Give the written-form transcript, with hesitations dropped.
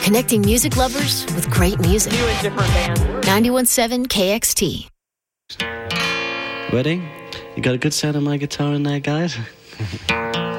Connecting music lovers with great music. You in different bands. 91.7 KXT. Ready? You got a good sound on my guitar in there, guys?